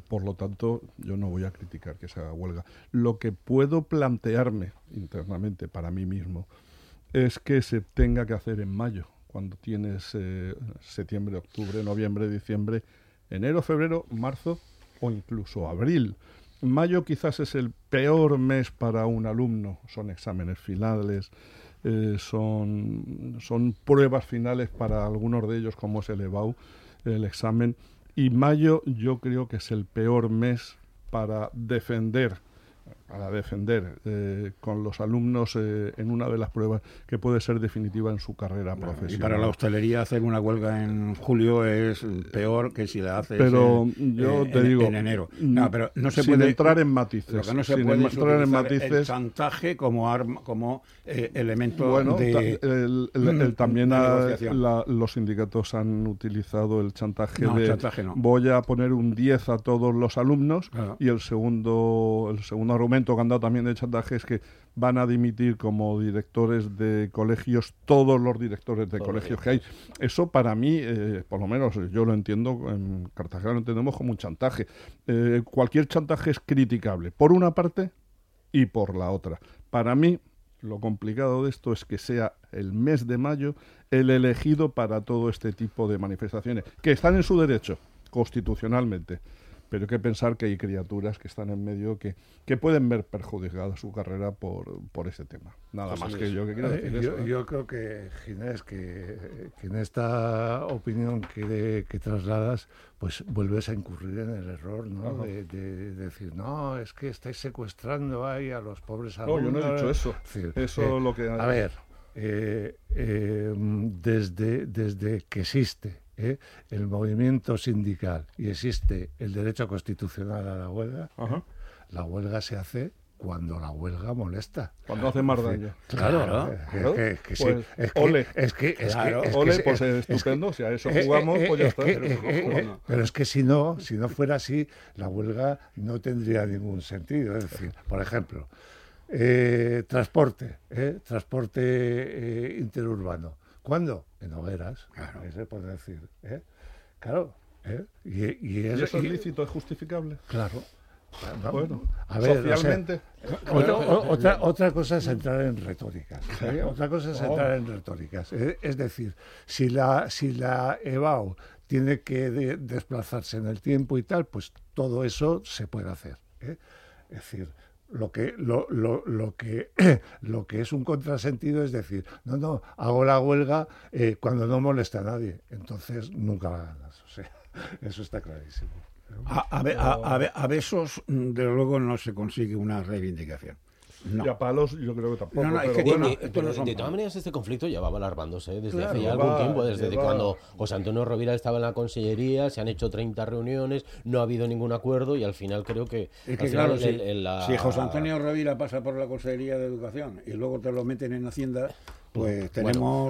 por lo tanto, yo no voy a criticar que se haga huelga. Lo que puedo plantearme internamente para mí mismo es que se tenga que hacer en mayo, cuando tienes septiembre, octubre, noviembre, diciembre, enero, febrero, marzo o incluso abril. Mayo quizás es el peor mes para un alumno, son exámenes finales, son pruebas finales para algunos de ellos, como es el EBAU, el examen, y mayo yo creo que es el peor mes para defender con los alumnos en una de las pruebas que puede ser definitiva en su carrera profesional. Y para la hostelería hacer una huelga en julio es peor que si la haces en enero. No, pero no se sin puede entrar en matices. Lo que no se puede es utilizar el chantaje como arma, como elemento también negociación. Los sindicatos han utilizado el chantaje chantaje no. Voy a poner un 10 a todos los alumnos, y el segundo argumento que han dado también de chantaje es que van a dimitir como directores de colegios todos los directores de colegios que hay. Eso para mí, por lo menos yo lo entiendo, en Cartagena lo entendemos como un chantaje. Cualquier chantaje es criticable, por una parte y por la otra. Para mí, lo complicado de esto es que sea el mes de mayo el elegido para todo este tipo de manifestaciones, que están en su derecho, constitucionalmente. Pero hay que pensar que hay criaturas que están en medio que pueden ver perjudicada su carrera por ese tema. Nada más que yo que quiero decir eso. Yo creo que, Ginés, que en esta opinión que trasladas, pues vuelves a incurrir en el error, ¿no? De decir, no, es que estáis secuestrando ahí a los pobres alumnos. No, yo no he dicho eso. Es decir, eso lo que... A ver, desde que existe el movimiento sindical y existe el derecho constitucional a la huelga, la huelga se hace cuando la huelga molesta. Cuando hace más daño. Claro. Pues estupendo, si a eso jugamos, pues ya está. Pero es que si no fuera así, la huelga no tendría ningún sentido. Es decir, por ejemplo, transporte interurbano. ¿Cuándo? En hogueras, se puede decir. Claro. ¿Y eso es lícito, es justificable? Claro. Bueno, a ver, socialmente... Otra cosa es entrar en retóricas. Es decir, si la EBAU tiene que desplazarse en el tiempo y tal, pues todo eso se puede hacer. Es decir, lo que es un contrasentido es decir, no, hago la huelga cuando no molesta a nadie. Entonces nunca la ganas. O sea, eso está clarísimo. A besos, desde luego, no se consigue una reivindicación. No. Y a palos yo creo que tampoco. De todas maneras, este conflicto ya va alarmándose desde hace ya algún tiempo, desde cuando José Antonio Rovira estaba en la consellería, se han hecho 30 reuniones, no ha habido ningún acuerdo y al final creo que... Si José Antonio Rovira pasa por la Consellería de Educación y luego te lo meten en Hacienda... Pues tenemos...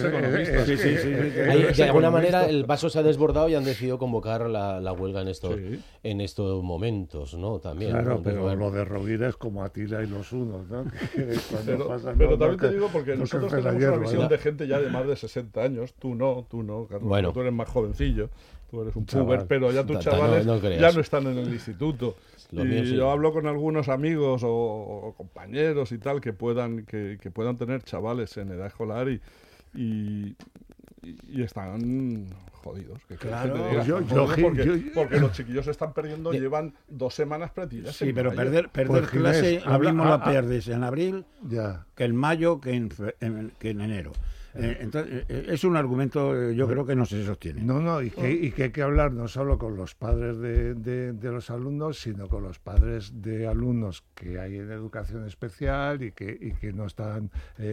De alguna manera el vaso se ha desbordado y han decidido convocar la huelga en estos momentos, ¿no? También. Claro, ¿no? pero lo de Rovira es como Atila y los unos, ¿no? Pero también te digo, porque nosotros tenemos una visión de gente ya de más de 60 años. Tú no, Carlos, bueno. Tú eres más jovencillo, tú eres un puber, pero ya tus chavales ya no están en el instituto. Yo hablo con algunos amigos o compañeros y tal que puedan tener chavales en edad escolar y están jodidos. Porque los chiquillos se están perdiendo, llevan 2 semanas prácticas. Sí, pero perder clase, lo mismo la pierdes en abril que en mayo que en enero. Entonces, es un argumento, yo creo que no se sostiene. Y que hay que hablar no solo con los padres de los alumnos, sino con los padres de alumnos que hay en educación especial y que no están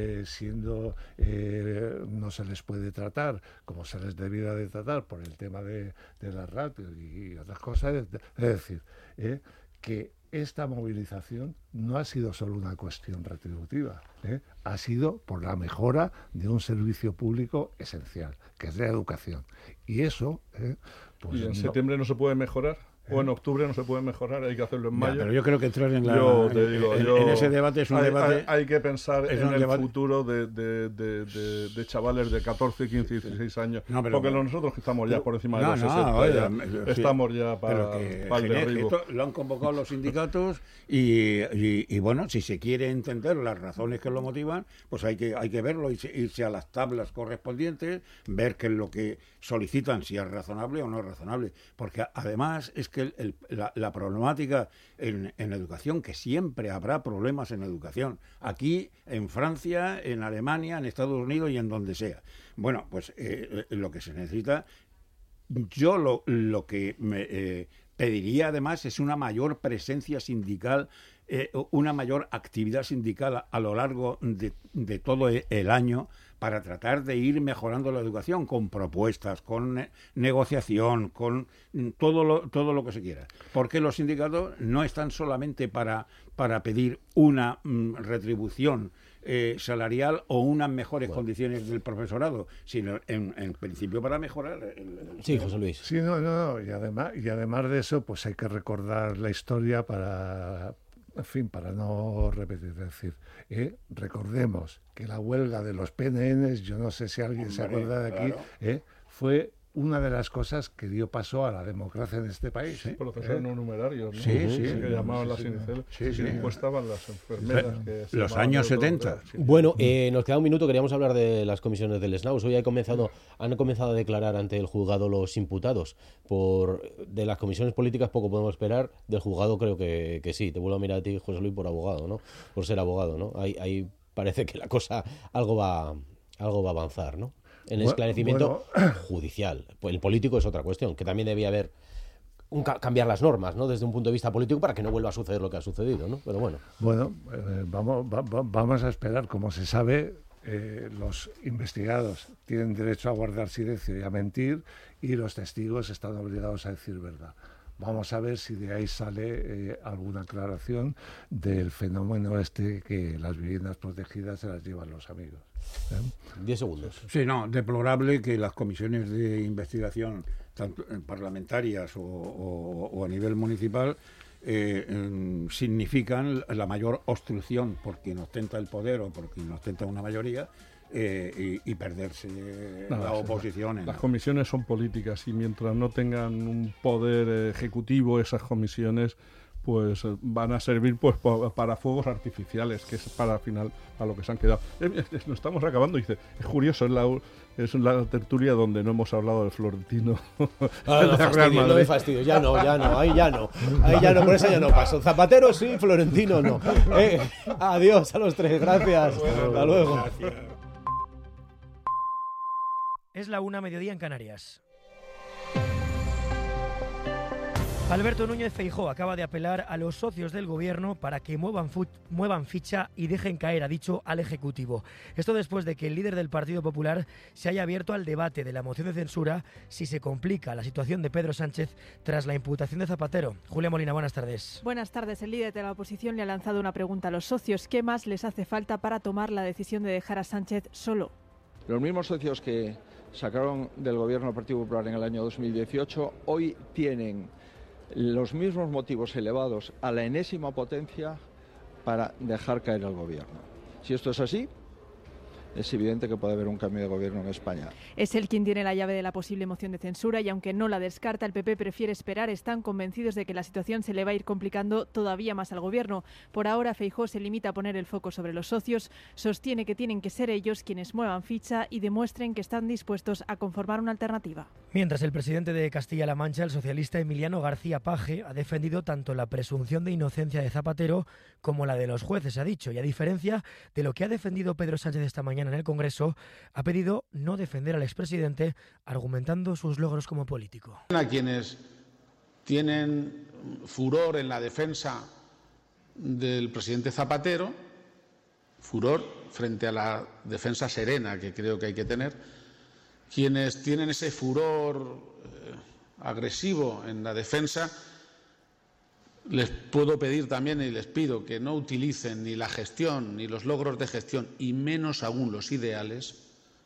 no se les puede tratar como se les debiera de tratar por el tema de las ratios y otras cosas. Es decir, que esta movilización no ha sido solo una cuestión retributiva, ha sido por la mejora de un servicio público esencial, que es la educación. Y eso... ¿Y en septiembre no se puede mejorar? o en octubre no se puede mejorar, hay que hacerlo en mayo. Pero yo creo que entrar en ese debate es un debate... Hay que pensar en el futuro de chavales de 14, 15, 16 años, porque nosotros que estamos ya por encima de los 60, estamos ya para el derribo. Lo han convocado los sindicatos y bueno, si se quiere entender las razones que lo motivan, pues hay que verlo, irse a las tablas correspondientes, ver qué es lo que solicitan, si es razonable o no es razonable, porque además es que la problemática en educación, que siempre habrá problemas en educación, aquí, en Francia, en Alemania, en Estados Unidos y en donde sea. Bueno, pues lo que se necesita, yo lo que me pediría además es una mayor presencia sindical, una mayor actividad sindical a lo largo de todo el año, para tratar de ir mejorando la educación con propuestas, con negociación, con todo lo que se quiera. Porque los sindicatos no están solamente para pedir una retribución salarial o unas mejores condiciones del profesorado, sino en principio para mejorar Sí, José Luis. Sí, no. Y además de eso, pues hay que recordar la historia para no repetir. Es decir, recordemos que la huelga de los PNN, yo no sé si alguien se acuerda de aquí, claro. Fue una de las cosas que dio paso a la democracia en este país. Profesores no numerarios, ¿no? Sí, que llamaban las iniciales, y encuestaban las enfermeras. Los años 70. Bueno, nos queda un minuto, queríamos hablar de las comisiones del SNAUS. Hoy han comenzado a declarar ante el juzgado los imputados. De las comisiones políticas poco podemos esperar, del juzgado creo que sí. Te vuelvo a mirar a ti, José Luis, por abogado, ¿no? Por ser abogado, ¿no? Ahí parece que la cosa algo va a avanzar, ¿no? En el esclarecimiento judicial. Pues el político es otra cuestión, que también debía haber cambiar las normas, ¿no? Desde un punto de vista político, para que no vuelva a suceder lo que ha sucedido, ¿no? Pero bueno. Bueno, vamos a esperar. Como se sabe, los investigados tienen derecho a guardar silencio y a mentir, y los testigos están obligados a decir verdad. Vamos a ver si de ahí sale alguna aclaración del fenómeno que las viviendas protegidas se las llevan los amigos. 10 segundos. Sí, deplorable que las comisiones de investigación, tanto parlamentarias o a nivel municipal, significan la mayor obstrucción por quien ostenta el poder o por quien ostenta una mayoría, y perderse la oposición. Las comisiones son políticas, y mientras no tengan un poder ejecutivo esas comisiones, pues van a servir pues para fuegos artificiales, que es para final a lo que se han quedado. Nos estamos acabando, dice, es curioso, es la tertulia donde no hemos hablado del Florentino. No me fastidio, ya no, ahí ya no, por eso ya no paso. Zapatero sí, Florentino no. Adiós a los tres, gracias. Hasta luego. Gracias. Es la 1:00 en Canarias. Alberto Núñez Feijóo acaba de apelar a los socios del gobierno para que muevan ficha y dejen caer, ha dicho, al Ejecutivo. Esto después de que el líder del Partido Popular se haya abierto al debate de la moción de censura si se complica la situación de Pedro Sánchez tras la imputación de Zapatero. Julia Molina, buenas tardes. Buenas tardes. El líder de la oposición le ha lanzado una pregunta a los socios. ¿Qué más les hace falta para tomar la decisión de dejar a Sánchez solo? Los mismos socios que sacaron del gobierno del Partido Popular en el año 2018 hoy tienen los mismos motivos elevados a la enésima potencia para dejar caer al gobierno. Si esto es así, es evidente que puede haber un cambio de gobierno en España. Es él quien tiene la llave de la posible moción de censura, y aunque no la descarta, el PP prefiere esperar. Están convencidos de que la situación se le va a ir complicando todavía más al gobierno. Por ahora, Feijóo se limita a poner el foco sobre los socios. Sostiene que tienen que ser ellos quienes muevan ficha y demuestren que están dispuestos a conformar una alternativa. Mientras, el presidente de Castilla-La Mancha, el socialista Emiliano García Paje, ha defendido tanto la presunción de inocencia de Zapatero como la de los jueces, ha dicho, y a diferencia de lo que ha defendido Pedro Sánchez esta mañana en el Congreso, ha pedido no defender al expresidente, argumentando sus logros como político. A quienes tienen furor en la defensa del presidente Zapatero, furor frente a la defensa serena que creo que hay que tener, quienes tienen ese furor agresivo en la defensa, les puedo pedir también y les pido que no utilicen ni la gestión ni los logros de gestión, y menos aún los ideales,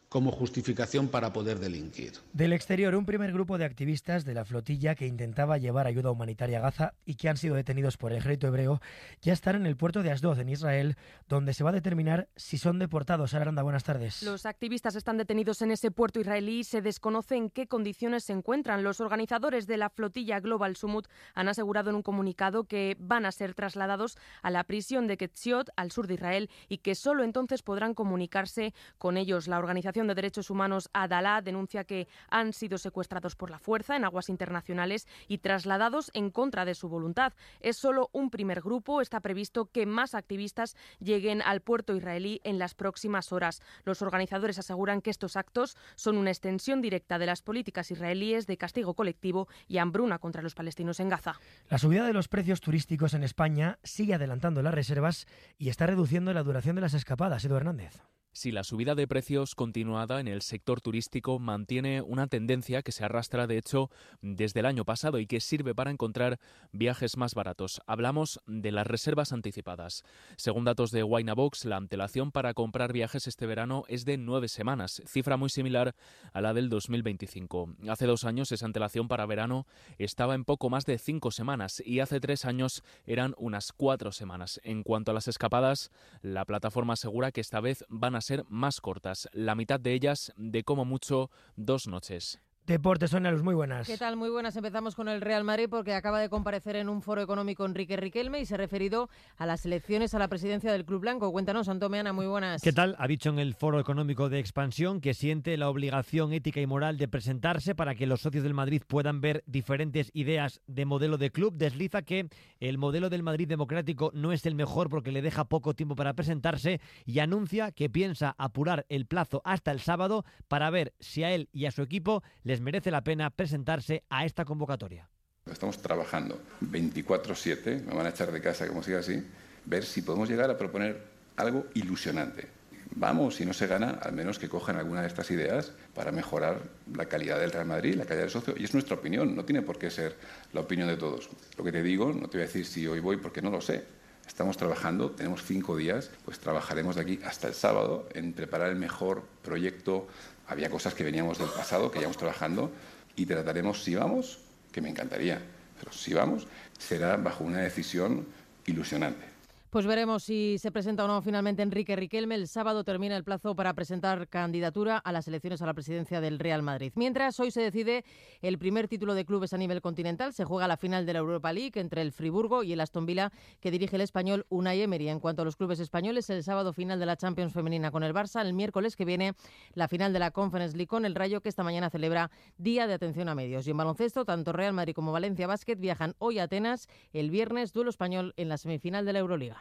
como justificación para poder delinquir. Del exterior, un primer grupo de activistas de la flotilla que intentaba llevar ayuda humanitaria a Gaza y que han sido detenidos por el ejército hebreo ya están en el puerto de Asdod, en Israel, donde se va a determinar si son deportados. Sara Aranda, buenas tardes. Los activistas están detenidos en ese puerto israelí y se desconoce en qué condiciones se encuentran. Los organizadores de la flotilla Global Summit han asegurado en un comunicado que van a ser trasladados a la prisión de Ketziot, al sur de Israel, y que solo entonces podrán comunicarse con ellos. La organización de derechos humanos Adalah denuncia que han sido secuestrados por la fuerza en aguas internacionales y trasladados en contra de su voluntad. Es solo un primer grupo. Está previsto que más activistas lleguen al puerto israelí en las próximas horas. Los organizadores aseguran que estos actos son una extensión directa de las políticas israelíes de castigo colectivo y hambruna contra los palestinos en Gaza. La subida de los precios turísticos en España sigue adelantando las reservas y está reduciendo la duración de las escapadas. Edu Hernández. Si la subida de precios continuada en el sector turístico mantiene una tendencia que se arrastra, de hecho, desde el año pasado y que sirve para encontrar viajes más baratos. Hablamos de las reservas anticipadas. Según datos de Winabox, la antelación para comprar viajes este verano es de 9 semanas, cifra muy similar a la del 2025. Hace 2 años esa antelación para verano estaba en poco más de 5 semanas y hace 3 años eran unas 4 semanas. En cuanto a las escapadas, la plataforma asegura que esta vez van a ser más cortas, la mitad de ellas de como mucho 2 noches. Deportes, Sonia Luz, muy buenas. ¿Qué tal? Muy buenas. Empezamos con el Real Madrid porque acaba de comparecer en un foro económico Enrique Riquelme y se ha referido a las elecciones a la presidencia del Club Blanco. Cuéntanos, Antón Meana, muy buenas. ¿Qué tal? Ha dicho en el foro económico de expansión que siente la obligación ética y moral de presentarse para que los socios del Madrid puedan ver diferentes ideas de modelo de club. Desliza que el modelo del Madrid democrático no es el mejor porque le deja poco tiempo para presentarse y anuncia que piensa apurar el plazo hasta el sábado para ver si a él y a su equipo les merece la pena presentarse a esta convocatoria. Estamos trabajando 24/7, me van a echar de casa como siga así, ver si podemos llegar a proponer algo ilusionante. Vamos, si no se gana, al menos que cojan alguna de estas ideas para mejorar la calidad del Real Madrid, la calidad del socio, y es nuestra opinión, no tiene por qué ser la opinión de todos. Lo que te digo, no te voy a decir si hoy voy porque no lo sé. Estamos trabajando, tenemos 5 días, pues trabajaremos de aquí hasta el sábado en preparar el mejor proyecto. Había cosas que veníamos del pasado, que íbamos trabajando, y trataremos, si vamos, que me encantaría, pero si vamos, será bajo una decisión ilusionante. Pues veremos si se presenta o no finalmente Enrique Riquelme. El sábado termina el plazo para presentar candidatura a las elecciones a la presidencia del Real Madrid. Mientras, hoy se decide el primer título de clubes a nivel continental. Se juega la final de la Europa League entre el Friburgo y el Aston Villa, que dirige el español Unai Emery. En cuanto a los clubes españoles, el sábado final de la Champions femenina con el Barça. El miércoles que viene la final de la Conference League con el Rayo, que esta mañana celebra Día de Atención a Medios. Y en baloncesto, tanto Real Madrid como Valencia Basket viajan hoy a Atenas. El viernes, duelo español en la semifinal de la Euroliga.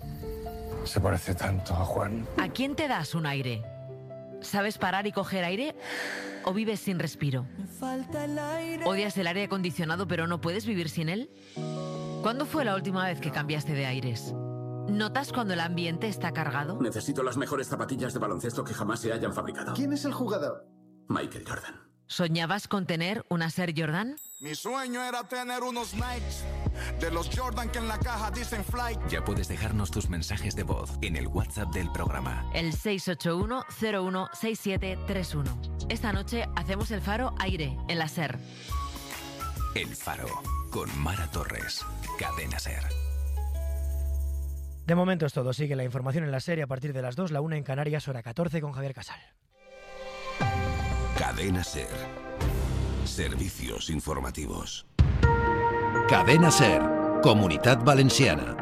Se parece tanto a Juan. ¿A quién te das un aire? ¿Sabes parar y coger aire? ¿O vives sin respiro? ¿Odias el aire acondicionado pero no puedes vivir sin él? ¿Cuándo fue la última vez que cambiaste de aires? ¿Notas cuando el ambiente está cargado? Necesito las mejores zapatillas de baloncesto que jamás se hayan fabricado. ¿Quién es el jugador? Michael Jordan. ¿Soñabas con tener una Air Jordan? Mi sueño era tener unos Nikes de los Jordan que en la caja dicen Flight. Ya puedes dejarnos tus mensajes de voz en el WhatsApp del programa. El 681-016731. Esta noche hacemos el Faro Aire en la SER. El Faro con Mara Torres. Cadena SER. De momento es todo. Sigue la información en la SER a partir de las 2, la 1 en Canarias, hora 14 con Javier Casal. Cadena SER. Servicios informativos. Cadena SER. Comunitat Valenciana.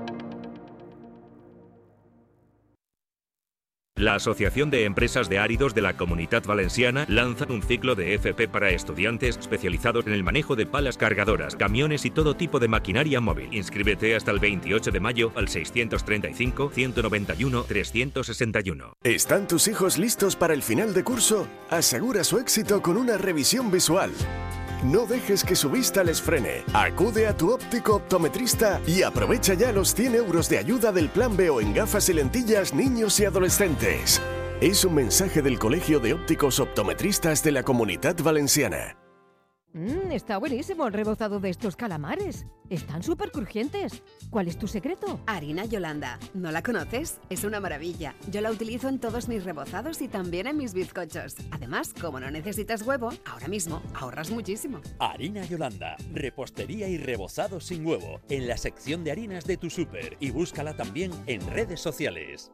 La Asociación de Empresas de Áridos de la Comunitat Valenciana lanza un ciclo de FP para estudiantes especializados en el manejo de palas cargadoras, camiones y todo tipo de maquinaria móvil. Inscríbete hasta el 28 de mayo al 635-191-361. ¿Están tus hijos listos para el final de curso? Asegura su éxito con una revisión visual. No dejes que su vista les frene. Acude a tu óptico optometrista y aprovecha ya los 100 euros de ayuda del Plan Veo en gafas y lentillas niños y adolescentes. Es un mensaje del Colegio de Ópticos Optometristas de la Comunitat Valenciana. Está buenísimo el rebozado de estos calamares. Están súper crujientes. ¿Cuál es tu secreto? Harina Yolanda. ¿No la conoces? Es una maravilla. Yo la utilizo en todos mis rebozados y también en mis bizcochos. Además, como no necesitas huevo, ahora mismo ahorras muchísimo. Harina Yolanda. Repostería y rebozado sin huevo. En la sección de harinas de tu súper. Y búscala también en redes sociales.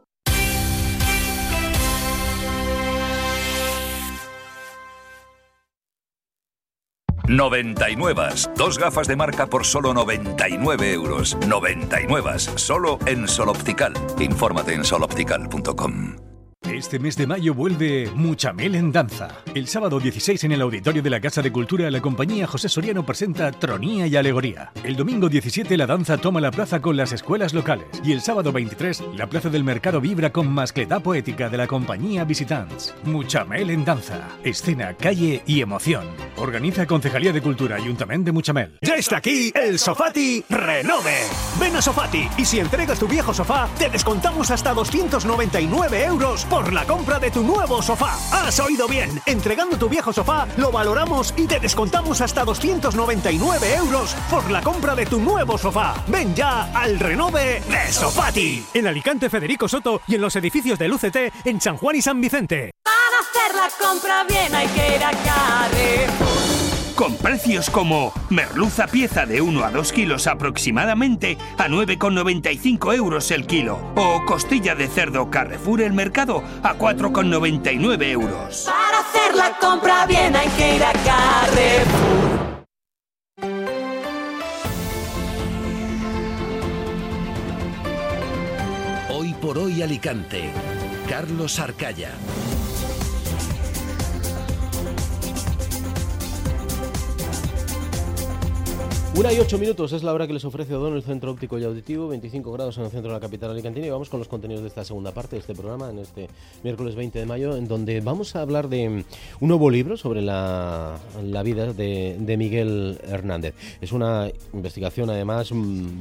$99. 2 gafas de marca por solo 99 euros. 99. Solo en Sol Optical. Infórmate en soloptical.com. Este mes de mayo vuelve Muchamel en danza. El sábado 16 en el auditorio de la Casa de Cultura, la compañía José Soriano presenta Tronía y Alegoría. El domingo 17 la danza toma la plaza con las escuelas locales. Y el sábado 23 la plaza del mercado vibra con mascletá poética de la compañía Visitants. Muchamel en danza. Escena, calle y emoción. Organiza Concejalía de Cultura, Ayuntamiento de Muchamel. Ya está aquí el Sofati Renove. Ven a Sofati y si entregas tu viejo sofá, te descontamos hasta 299 euros por la compra de tu nuevo sofá. ¡Has oído bien! Entregando tu viejo sofá, lo valoramos y te descontamos hasta 299 euros por la compra de tu nuevo sofá. Ven ya al Renove de Sofati. En Alicante, Federico Soto y en los edificios del UCT en San Juan y San Vicente. Para hacer la compra bien hay que ir a Carrefour. Con precios como merluza pieza de 1 a 2 kilos aproximadamente a 9,95 euros el kilo. O costilla de cerdo Carrefour El Mercado a 4,99 euros. Para hacer la compra bien hay que ir a Carrefour. Hoy por hoy Alicante. Carlos Arcaya. 1:08 es la hora que les ofrece O'Donnell Centro Óptico y Auditivo, 25 grados en el centro de la capital alicantina, y vamos con los contenidos de esta segunda parte de este programa, en este miércoles 20 de mayo, en donde vamos a hablar de un nuevo libro sobre la vida de Miguel Hernández. Es una investigación, además,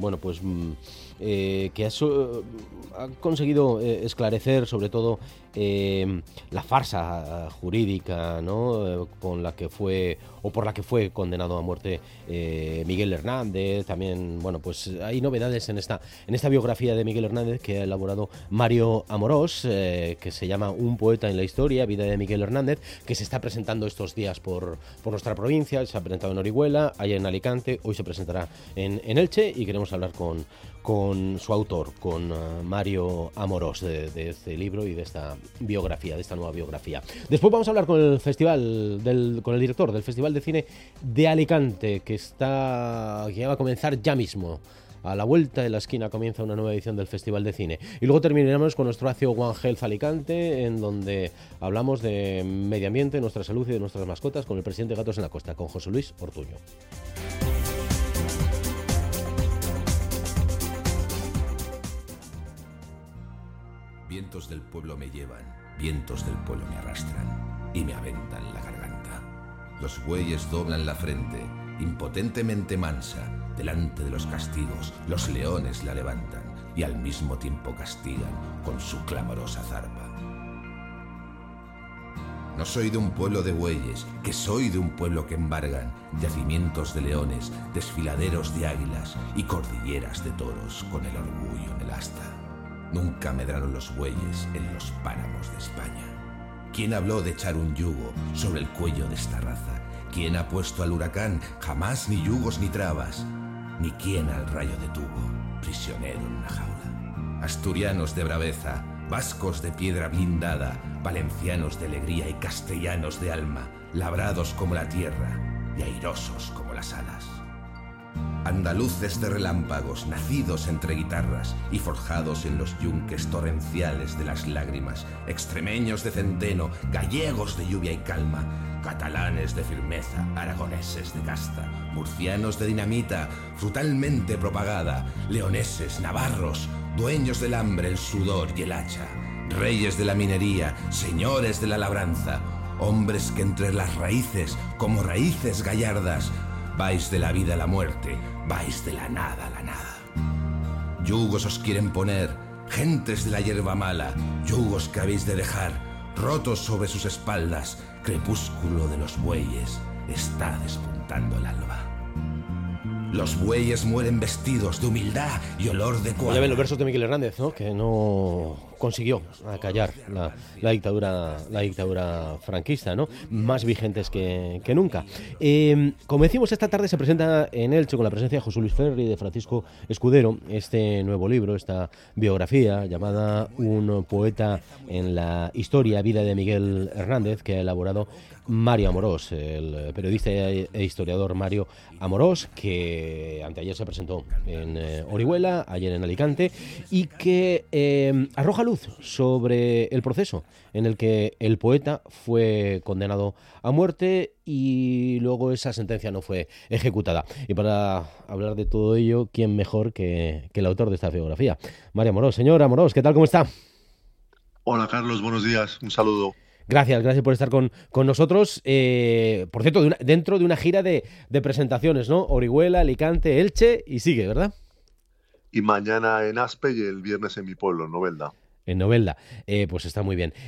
que ha conseguido esclarecer sobre todo la farsa jurídica, ¿no?, con la que fue o por la que fue condenado a muerte Miguel Hernández. También, hay novedades en esta biografía de Miguel Hernández que ha elaborado Mario Amorós, que se llama Un poeta en la historia, vida de Miguel Hernández, que se está presentando estos días por nuestra provincia. Se ha presentado en Orihuela, allá en Alicante, hoy se presentará en Elche, y queremos hablar con su autor, con Mario Amorós, de este libro y de esta biografía, de esta nueva biografía. Después vamos a hablar con el con el director del Festival de Cine de Alicante, que va a comenzar ya mismo. A la vuelta de la esquina comienza una nueva edición del Festival de Cine. Y luego terminaremos con nuestro Acio One Health Alicante, en donde hablamos de medio ambiente, nuestra salud y de nuestras mascotas, con el presidente de Gatos en la Costa, con José Luis Ortuño. Vientos del pueblo me llevan, vientos del pueblo me arrastran y me aventan la garganta. Los bueyes doblan la frente, impotentemente mansa, delante de los castigos. Los leones la levantan y al mismo tiempo castigan con su clamorosa zarpa. No soy de un pueblo de bueyes, que soy de un pueblo que embargan yacimientos de leones, desfiladeros de águilas y cordilleras de toros con el orgullo en el asta. Nunca medraron los bueyes en los páramos de España. ¿Quién habló de echar un yugo sobre el cuello de esta raza? ¿Quién ha puesto al huracán? Jamás ni yugos ni trabas. Ni quién al rayo detuvo, prisionero en una jaula. Asturianos de braveza, vascos de piedra blindada, valencianos de alegría y castellanos de alma, labrados como la tierra y airosos como las alas. Andaluces de relámpagos, nacidos entre guitarras y forjados en los yunques torrenciales de las lágrimas, extremeños de centeno, gallegos de lluvia y calma, catalanes de firmeza, aragoneses de casta, murcianos de dinamita frutalmente propagada, leoneses, navarros, dueños del hambre, el sudor y el hacha, reyes de la minería, señores de la labranza, hombres que entre las raíces, como raíces gallardas, vais de la vida a la muerte, vais de la nada a la nada. Yugos os quieren poner, gentes de la hierba mala, yugos que habéis de dejar, rotos sobre sus espaldas, crepúsculo de los bueyes está despuntando. cantando el alba. Los bueyes mueren vestidos de humildad y olor de cuadra. Ya ven los versos de Miguel Hernández, ¿no? Que no consiguió acallar la dictadura franquista, ¿no? Más vigentes que nunca. Como decimos, esta tarde se presenta en Elche, con la presencia de José Luis Ferri y de Francisco Escudero, este nuevo libro, esta biografía llamada Un poeta en la historia, vida de Miguel Hernández, que ha elaborado Mario Amorós, el periodista e historiador Mario Amorós, que anteayer se presentó en Orihuela, ayer en Alicante, y que arroja luz sobre el proceso en el que el poeta fue condenado a muerte y luego esa sentencia no fue ejecutada. Y para hablar de todo ello, ¿quién mejor que el autor de esta biografía? Mario Amorós. Señor Amorós, ¿qué tal? ¿Cómo está? Hola Carlos, buenos días, un saludo. Gracias por estar con nosotros. Por cierto, dentro de una gira de presentaciones, ¿no? Orihuela, Alicante, Elche y sigue, ¿verdad? Y mañana en Aspe y el viernes en mi pueblo, en Novelda. En Novelda, pues está muy bien.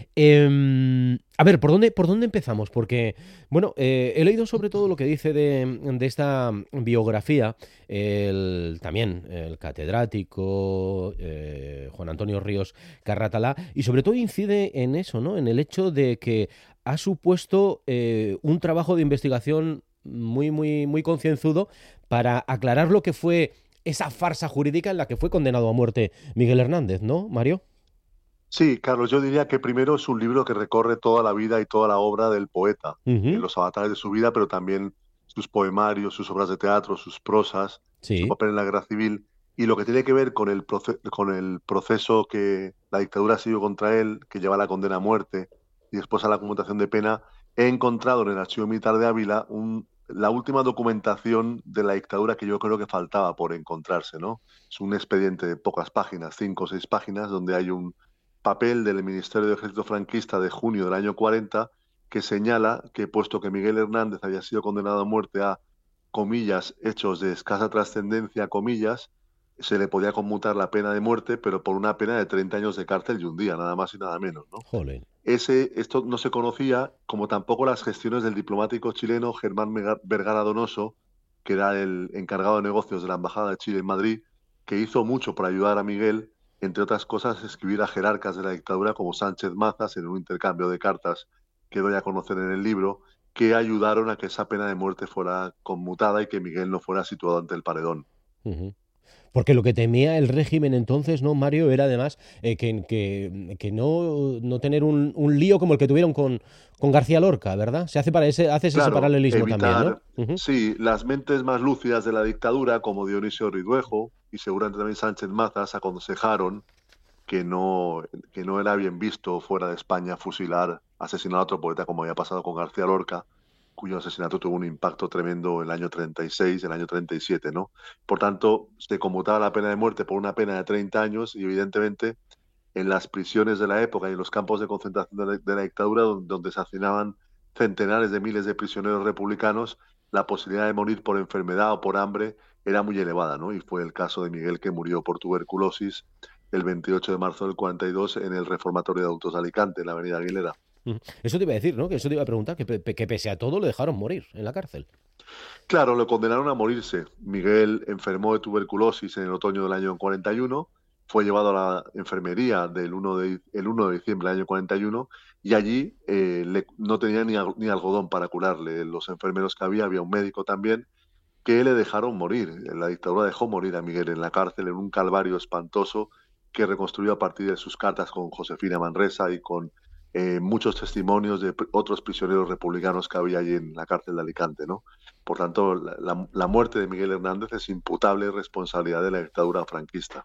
A ver, ¿por dónde empezamos? Porque, bueno, he leído sobre todo lo que dice de esta biografía también el catedrático Juan Antonio Ríos Carratalá, y sobre todo incide en eso, ¿no? En el hecho de que ha supuesto un trabajo de investigación muy concienzudo para aclarar lo que fue esa farsa jurídica en la que fue condenado a muerte Miguel Hernández, ¿no, Mario? Sí, Carlos, yo diría que primero es un libro que recorre toda la vida y toda la obra del poeta, los avatares de su vida, pero también sus poemarios, sus obras de teatro, sus prosas, su papel en la guerra civil, y lo que tiene que ver con el proceso que la dictadura ha seguido contra él, que lleva a la condena a muerte y después a la conmutación de pena. He encontrado en el Archivo Militar de Ávila la última documentación de la dictadura que yo creo que faltaba por encontrarse, ¿no? Es un expediente de pocas páginas, 5 o 6 páginas, donde hay un papel del Ministerio de Ejército franquista de junio del año 40 que señala que, puesto que Miguel Hernández había sido condenado a muerte a, comillas, hechos de escasa trascendencia, comillas, se le podía conmutar la pena de muerte, pero por una pena de 30 años de cárcel y un día, nada más y nada menos, ¿no? Jolín. Esto no se conocía, como tampoco las gestiones del diplomático chileno Germán Vergara Donoso, que era el encargado de negocios de la Embajada de Chile en Madrid, que hizo mucho para ayudar a Miguel, entre otras cosas, escribir a jerarcas de la dictadura como Sánchez Mazas en un intercambio de cartas que doy a conocer en el libro, que ayudaron a que esa pena de muerte fuera conmutada y que Miguel no fuera situado ante el paredón. Porque lo que temía el régimen entonces, ¿no, Mario? Era además que no tener un lío como el que tuvieron con García Lorca, ¿verdad? Se hace ese paralelismo evitar, también, ¿no? Sí, las mentes más lúcidas de la dictadura, como Dionisio Ridruejo y seguramente también Sánchez Mazas, aconsejaron que no era bien visto fuera de España asesinar a otro poeta como había pasado con García Lorca, cuyo asesinato tuvo un impacto tremendo en el año 36, el año 37, ¿no? Por tanto, se conmutaba la pena de muerte por una pena de 30 años y, evidentemente, en las prisiones de la época y en los campos de concentración de la dictadura, donde se hacinaban centenares de miles de prisioneros republicanos, la posibilidad de morir por enfermedad o por hambre era muy elevada, ¿no? Y fue el caso de Miguel, que murió por tuberculosis el 28 de marzo del 42 en el Reformatorio de Adultos de Alicante, en la avenida Aguilera. Eso te iba a decir, ¿no? Que eso te iba a preguntar, que pese a todo lo dejaron morir en la cárcel. Claro, lo condenaron a morirse. Miguel enfermó de tuberculosis en el otoño del año 41, fue llevado a la enfermería el 1 de diciembre del año 41 y allí no tenía ni algodón para curarle. Los enfermeros que había un médico también, que le dejaron morir. La dictadura dejó morir a Miguel en la cárcel en un calvario espantoso que reconstruyó a partir de sus cartas con Josefina Manresa y con muchos testimonios de otros prisioneros republicanos que había allí en la cárcel de Alicante, ¿no? Por tanto, la muerte de Miguel Hernández es imputable responsabilidad de la dictadura franquista.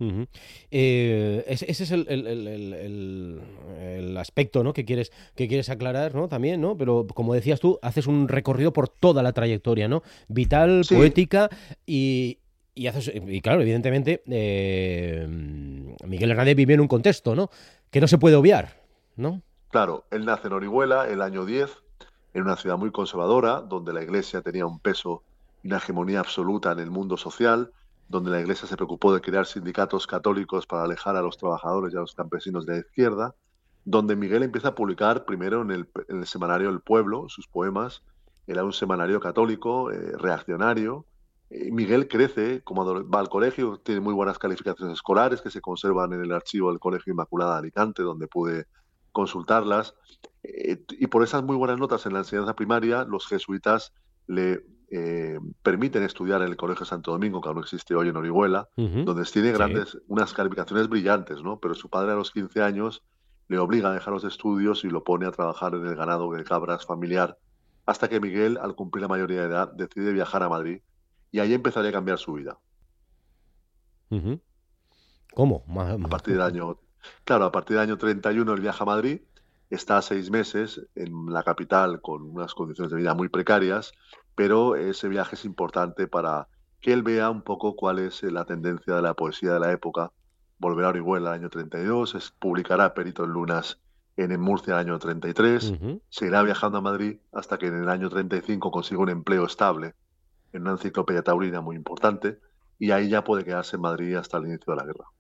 Ese es el aspecto, ¿no? que quieres aclarar, ¿no? También, ¿no? Pero como decías tú, haces un recorrido por toda la trayectoria, ¿no? Vital, sí, poética y claro, evidentemente Miguel Hernández vivió en un contexto, ¿no? Que no se puede obviar, ¿no? Claro, él nace en Orihuela el año 10, en una ciudad muy conservadora, donde la Iglesia tenía un peso y una hegemonía absoluta en el mundo social, donde la Iglesia se preocupó de crear sindicatos católicos para alejar a los trabajadores y a los campesinos de la izquierda, donde Miguel empieza a publicar primero en el semanario El Pueblo sus poemas, era un semanario católico, reaccionario. Miguel crece, va al colegio, tiene muy buenas calificaciones escolares que se conservan en el archivo del Colegio Inmaculada de Alicante, donde pude consultarlas. Y por esas muy buenas notas en la enseñanza primaria, los jesuitas le permiten estudiar en el Colegio Santo Domingo, que aún existe hoy en Orihuela, donde tiene unas calificaciones brillantes, ¿no? Pero su padre a los 15 años le obliga a dejar los estudios y lo pone a trabajar en el ganado de cabras familiar, hasta que Miguel, al cumplir la mayoría de edad, decide viajar a Madrid y ahí empezaría a cambiar su vida. ¿Cómo? A partir del año 31 él viaja a Madrid, está 6 meses en la capital con unas condiciones de vida muy precarias, pero ese viaje es importante para que él vea un poco cuál es la tendencia de la poesía de la época. Volverá a Orihuela el año 32, publicará Perito en Lunas en Murcia el año 33, seguirá viajando a Madrid hasta que en el año 35 consigue un empleo estable en una enciclopedia taurina muy importante, y ahí ya puede quedarse en Madrid hasta el inicio de la guerra.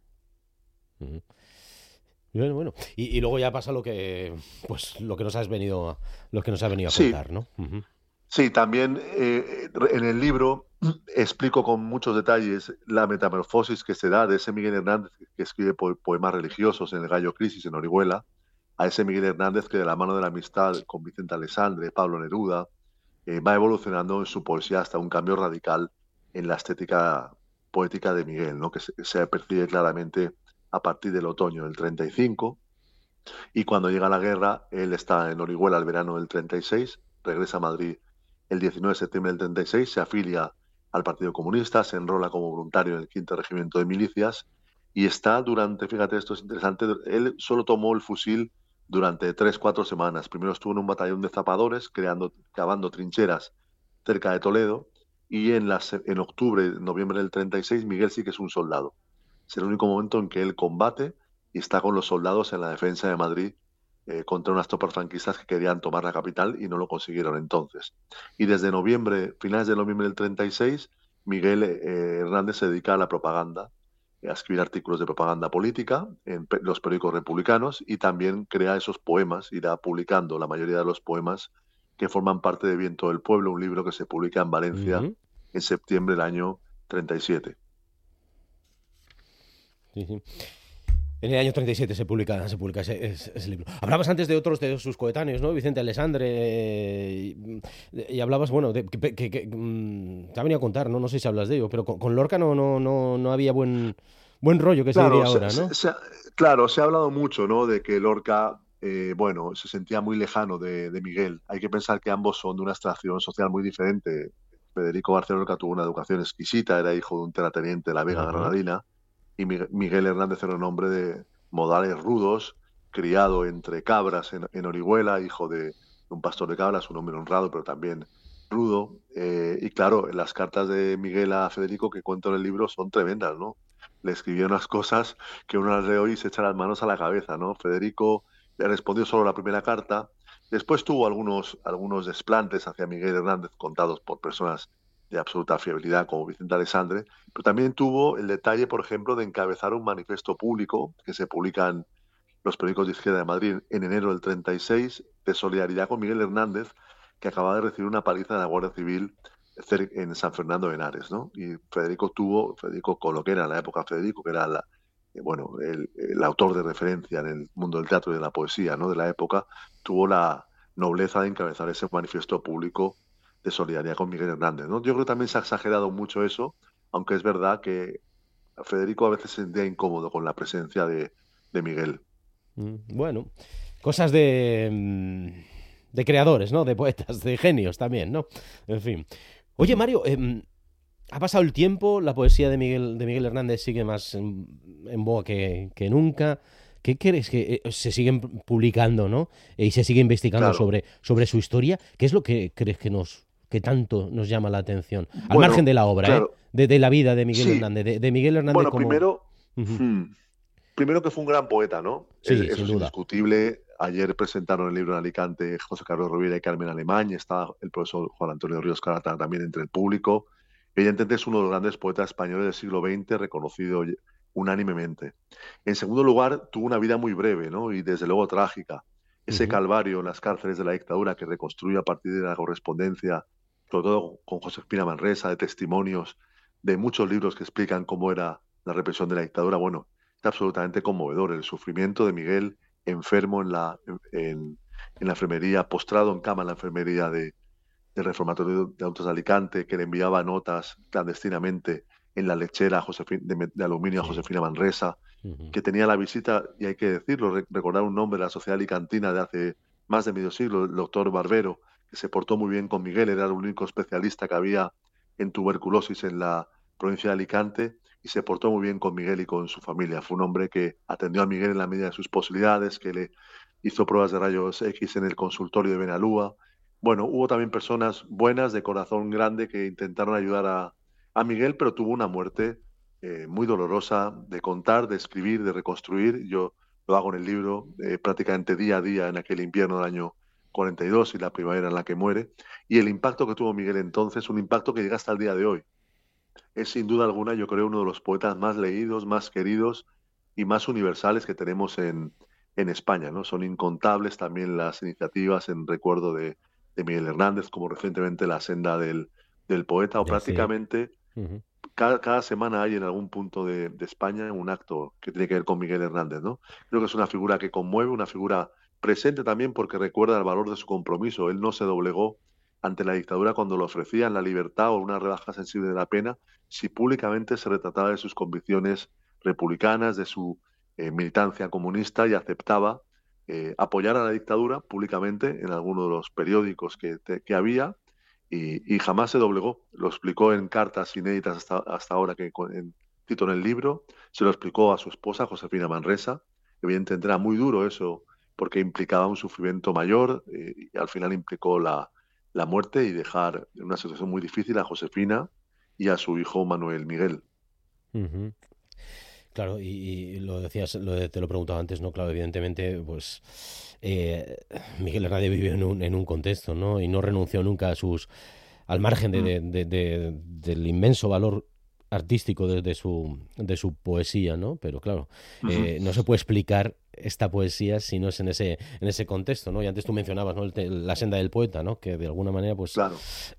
Bueno. Y luego ya pasa lo que nos has venido a contar, ¿no? Sí, también en el libro explico con muchos detalles la metamorfosis que se da de ese Miguel Hernández que escribe poemas religiosos en el Gallo Crisis en Orihuela, a ese Miguel Hernández que de la mano de la amistad con Vicente Alessandre, Pablo Neruda, va evolucionando en su poesía hasta un cambio radical en la estética poética de Miguel, ¿no? Que se percibe claramente a partir del otoño del 35, y cuando llega la guerra, él está en Orihuela el verano del 36, regresa a Madrid el 19 de septiembre del 36, se afilia al Partido Comunista, se enrola como voluntario en el 5º Regimiento de Milicias, y está fíjate, esto es interesante, él solo tomó el fusil durante 3-4 semanas. Primero estuvo en un batallón de zapadores, cavando trincheras cerca de Toledo, y en noviembre del 36, Miguel sí que es un soldado. Es el único momento en que él combate y está con los soldados en la defensa de Madrid contra unas tropas franquistas que querían tomar la capital y no lo consiguieron entonces. Y desde finales de noviembre del 36, Miguel Hernández se dedica a la propaganda, a escribir artículos de propaganda política en los periódicos republicanos, y también crea esos poemas, irá publicando la mayoría de los poemas que forman parte de Viento del Pueblo, un libro que se publica en Valencia en septiembre del año 37. Sí. En el año 37 se publica ese libro. Hablabas antes de otros de sus coetáneos, ¿no? Vicente Alessandre, y hablabas, bueno, que te ha venido a contar, ¿no? No sé si hablas de ello, pero con Lorca no había buen rollo, que se diría ahora, ¿no? Claro, se ha hablado mucho, ¿no? De que Lorca, se sentía muy lejano de Miguel. Hay que pensar que ambos son de una extracción social muy diferente. Federico García Lorca tuvo una educación exquisita, era hijo de un terrateniente de la Vega granadina, y Miguel Hernández era un hombre de modales rudos, criado entre cabras en Orihuela, hijo de un pastor de cabras, un hombre honrado, pero también rudo. Y claro, las cartas de Miguel a Federico que cuento en el libro son tremendas, ¿no? Le escribía unas cosas que uno las lee hoy y se echa las manos a la cabeza, ¿no? Federico le respondió solo la primera carta. Después tuvo algunos desplantes hacia Miguel Hernández contados por personas de absoluta fiabilidad como Vicente Alessandre, pero también tuvo el detalle, por ejemplo, de encabezar un manifiesto público que se publica en los periódicos de izquierda de Madrid en enero del 36, de solidaridad con Miguel Hernández, que acababa de recibir una paliza de la Guardia Civil en San Fernando de Henares, ¿no? Y Federico con lo que era en la época Federico, que era el autor de referencia en el mundo del teatro y de la poesía, ¿no? De la época, tuvo la nobleza de encabezar ese manifiesto público de solidaridad con Miguel Hernández, ¿no? Yo creo que también se ha exagerado mucho eso, aunque es verdad que Federico a veces se sentía incómodo con la presencia de Miguel. Bueno, cosas de creadores, ¿no? De poetas, de genios también, ¿no? En fin. Oye, Mario, ha pasado el tiempo, la poesía de Miguel Hernández sigue más en boga que nunca. ¿Qué crees que se siguen publicando, ¿no? Y se sigue investigando sobre su historia? ¿Qué es lo que crees que tanto nos llama la atención? Al margen de la obra, de la vida de Miguel Hernández, de Miguel Hernández como... Primero que fue un gran poeta, ¿no? Sí, eso es indiscutible. Ayer presentaron el libro en Alicante José Carlos Rovira y Carmen Alemán, y está el profesor Juan Antonio Ríos Carata también entre el público. Evidentemente es uno de los grandes poetas españoles del siglo XX, reconocido unánimemente. En segundo lugar, tuvo una vida muy breve, ¿no? Y desde luego trágica. ese calvario en las cárceles de la dictadura que reconstruye a partir de la correspondencia, sobre todo con Josefina Manresa, de testimonios, de muchos libros que explican cómo era la represión de la dictadura. Bueno, es absolutamente conmovedor el sufrimiento de Miguel, enfermo en la enfermería, postrado en cama en la enfermería del Reformatorio de Autos de Alicante, que le enviaba notas clandestinamente en la lechera de aluminio a Josefina Manresa, que tenía la visita, y hay que decirlo, recordar un nombre de la sociedad alicantina de hace más de medio siglo, el doctor Barbero, que se portó muy bien con Miguel, era el único especialista que había en tuberculosis en la provincia de Alicante, y se portó muy bien con Miguel y con su familia. Fue un hombre que atendió a Miguel en la medida de sus posibilidades, que le hizo pruebas de rayos X en el consultorio de Benalúa. Bueno, hubo también personas buenas, de corazón grande, que intentaron ayudar a Miguel, pero tuvo una muerte muy dolorosa de contar, de escribir, de reconstruir. Yo lo hago en el libro prácticamente día a día en aquel invierno del año 42 y la primavera en la que muere. Y el impacto que tuvo Miguel entonces, un impacto que llega hasta el día de hoy. Es sin duda alguna, yo creo, uno de los poetas más leídos, más queridos y más universales que tenemos en España, ¿no? Son incontables también las iniciativas en recuerdo de Miguel Hernández, como recientemente la Senda del Poeta, o prácticamente cada semana hay en algún punto de España un acto que tiene que ver con Miguel Hernández, ¿no? Creo que es una figura que conmueve, una figura presente también porque recuerda el valor de su compromiso. Él no se doblegó ante la dictadura cuando le ofrecían la libertad o una rebaja sensible de la pena, si públicamente se retrataba de sus convicciones republicanas, de su militancia comunista, y aceptaba apoyar a la dictadura públicamente en alguno de los periódicos que había, y jamás se doblegó. Lo explicó en cartas inéditas hasta ahora, que cito en el libro, se lo explicó a su esposa, Josefina Manresa. Evidentemente era muy duro eso, porque implicaba un sufrimiento mayor, y al final implicó la muerte y dejar en una situación muy difícil a Josefina y a su hijo Manuel Miguel. Claro, y lo decías, te lo preguntaba antes, ¿no? Claro, evidentemente, pues Miguel Hernández vivió en un contexto, ¿no? Y no renunció nunca al margen del inmenso valor artístico de su poesía, ¿no? Pero claro, no se puede explicar esta poesía si no es en ese contexto, ¿no? Y antes tú mencionabas, ¿no? La Senda del Poeta, ¿no? Que de alguna manera, pues, claro,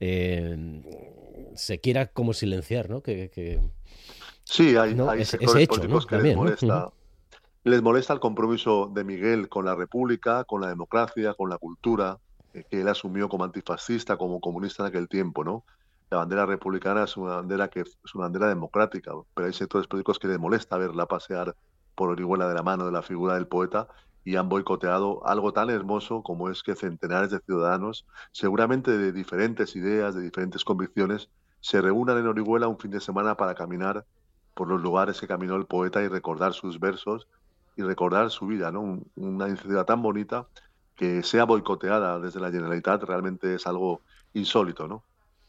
se quiera como silenciar, ¿no? Sí, hay hecho, sectores políticos, ¿no? Que también, les molesta el compromiso de Miguel con la República, con la democracia, con la cultura, que él asumió como antifascista, como comunista en aquel tiempo, ¿no? La bandera republicana es una bandera democrática, pero hay sectores políticos que les molesta verla pasear por Orihuela de la mano de la figura del poeta, y han boicoteado algo tan hermoso como es que centenares de ciudadanos, seguramente de diferentes ideas, de diferentes convicciones, se reúnan en Orihuela un fin de semana para caminar por los lugares que caminó el poeta y recordar sus versos y recordar su vida, ¿no? Una iniciativa tan bonita que sea boicoteada desde la Generalitat realmente es algo insólito, ¿no?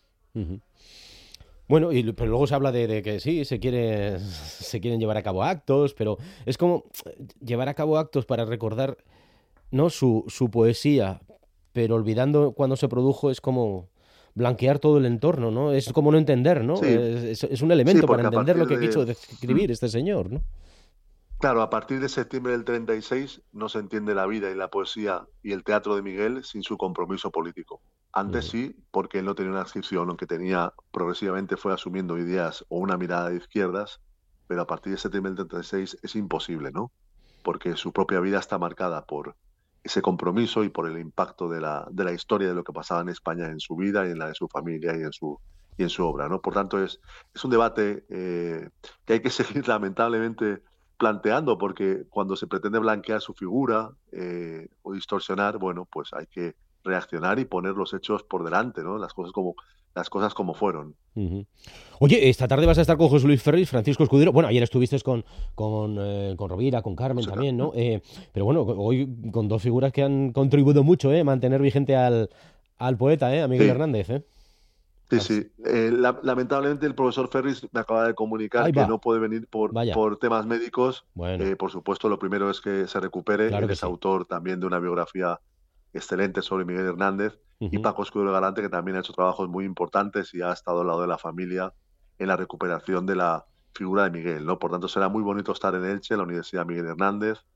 Bueno, pero luego se habla de que sí, se quieren llevar a cabo actos, pero es como llevar a cabo actos para recordar, ¿no? su poesía, pero olvidando cuando se produjo, es como blanquear todo el entorno, ¿no? Es como no entender, ¿no? Sí. Es un elemento para entender lo que quiso de escribir este señor, ¿no? Claro, a partir de septiembre del 36 no se entiende la vida y la poesía y el teatro de Miguel sin su compromiso político. Antes sí, porque él no tenía una adscripción, aunque progresivamente fue asumiendo ideas o una mirada de izquierdas, pero a partir de septiembre del 36 es imposible, ¿no? Porque su propia vida está marcada por ese compromiso y por el impacto de la historia de lo que pasaba en España en su vida y en la de su familia y en su obra, ¿no? Por tanto, es un debate que hay que seguir lamentablemente planteando, porque cuando se pretende blanquear su figura o distorsionar, bueno, pues hay que reaccionar y poner los hechos por delante, ¿no? Las cosas como fueron. Oye, esta tarde vas a estar con José Luis Ferris, Francisco Escudero. Bueno, ayer estuviste con Rovira, con Carmen también, ¿no? Pero bueno, hoy con dos figuras que han contribuido mucho a mantener vigente al poeta, a Miguel Hernández, Sí. Lamentablemente el profesor Ferris me acaba de comunicar que no puede venir por temas médicos. Bueno. Por supuesto, lo primero es que se recupere. Claro Él es sí. autor también de una biografía excelente sobre Miguel Hernández, y Paco Escudero Galante, que también ha hecho trabajos muy importantes y ha estado al lado de la familia en la recuperación de la figura de Miguel, ¿no? Por tanto, será muy bonito estar en Elche, en la Universidad Miguel Hernández,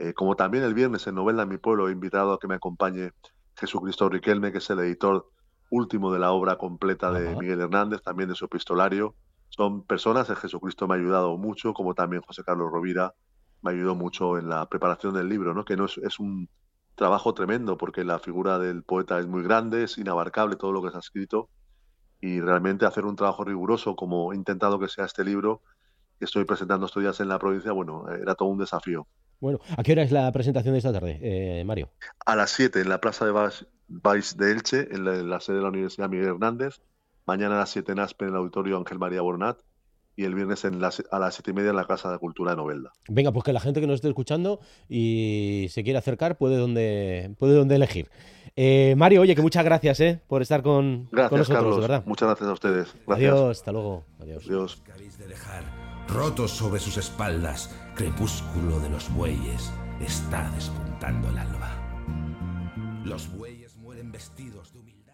Como también el viernes en Novelda en mi pueblo he invitado a que me acompañe Jesucristo Riquelme, que es el editor último de la obra completa de Miguel Hernández, también de su epistolario. Son personas, el Jesucristo me ha ayudado mucho, como también José Carlos Rovira me ayudó mucho en la preparación del libro, ¿no? Que no es un trabajo tremendo, porque la figura del poeta es muy grande, es inabarcable todo lo que se ha escrito, y realmente hacer un trabajo riguroso, como he intentado que sea este libro que estoy presentando estos días en la provincia, bueno, era todo un desafío. Bueno, ¿a qué hora es la presentación de esta tarde, Mario? A las 7 en la Plaza de Baix de Elche, en la sede de la Universidad Miguel Hernández. Mañana a las 7 en Aspe, en el Auditorio Ángel María Bornat. Y el viernes a las 7:30 en la Casa de Cultura de Novelda. Venga, pues que la gente que nos esté escuchando y se quiere acercar puede donde elegir. Mario, oye, que muchas gracias por estar con nosotros, Carlos, de verdad. Muchas gracias a ustedes. Gracias. Adiós, hasta luego. Adiós. Adiós. Rotos sobre sus espaldas, crepúsculo de los bueyes, está despuntando el alba. Los bueyes mueren vestidos de humildad.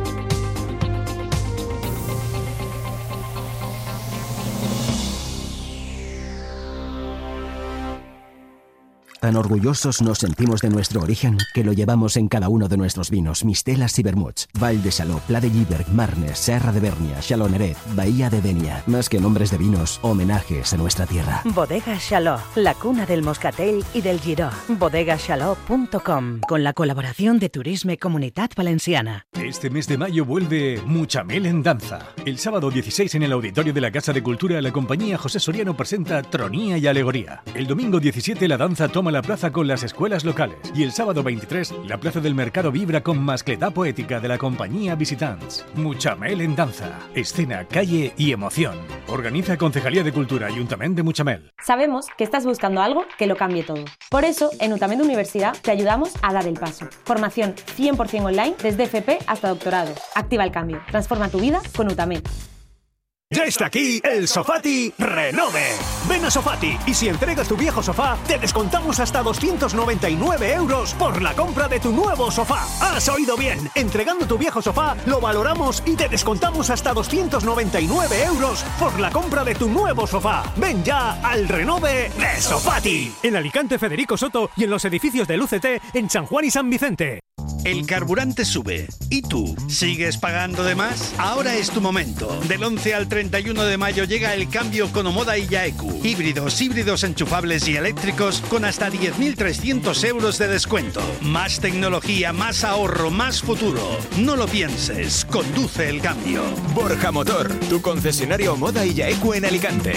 Tan orgullosos nos sentimos de nuestro origen que lo llevamos en cada uno de nuestros vinos, mistelas y vermuts. Val de Saló, Pla de Lliberg, Marnes, Serra de Bernia, Xaloneret, Bahía de Denia. Más que nombres de vinos, homenajes a nuestra tierra. Bodega Xaló, la cuna del moscatel y del giró. bodegaxaló.com, con la colaboración de Turisme Comunitat Valenciana. Este mes de mayo vuelve Muchamel en danza. El sábado 16 en el auditorio de la Casa de Cultura, la compañía José Soriano presenta Tronía y Alegoría. El domingo 17 la danza toma la plaza con las escuelas locales. Y el sábado 23 la plaza del mercado vibra con mascletá poética de la compañía Visitants. Muchamel en danza. Escena, calle y emoción. Organiza Concejalía de Cultura, Ayuntamiento de Muchamel. Sabemos que estás buscando algo que lo cambie todo. Por eso, en Utament Universidad te ayudamos a dar el paso. Formación 100% online desde FP hasta doctorado. Activa el cambio. Transforma tu vida con Utament. Ya está aquí el Sofati Renove. Ven a Sofati y si entregas tu viejo sofá, te descontamos hasta 299 euros por la compra de tu nuevo sofá. Has oído bien. Entregando tu viejo sofá, lo valoramos y te descontamos hasta 299 euros por la compra de tu nuevo sofá. Ven ya al Renove de Sofati. En Alicante, Federico Soto y en los edificios del UCT en San Juan y San Vicente. El carburante sube. ¿Y tú? ¿Sigues pagando de más? Ahora es tu momento. Del 11 al 31 de mayo llega el cambio con Omoda y Yaeku. Híbridos enchufables y eléctricos con hasta 10.300 euros de descuento. Más tecnología, más ahorro, más futuro. No lo pienses. Conduce el cambio. Borja Motor, tu concesionario Omoda y Yaeku en Alicante.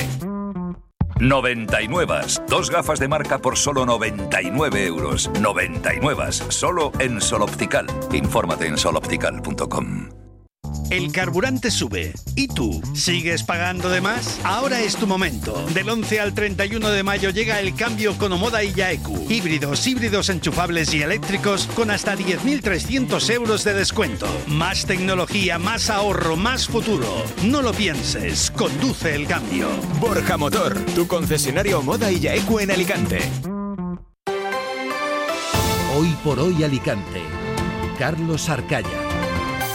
99. Dos gafas de marca por solo 99 euros. 99. Solo en Soloptical. Infórmate en soloptical.com. El carburante sube. ¿Y tú? ¿Sigues pagando de más? Ahora es tu momento. Del 11 al 31 de mayo llega el cambio con Omoda y Yaeku. Híbridos enchufables y eléctricos con hasta 10.300 euros de descuento. Más tecnología, más ahorro, más futuro. No lo pienses. Conduce el cambio. Borja Motor, tu concesionario Omoda y Yaeku en Alicante. Hoy por hoy Alicante. Carlos Arcaya.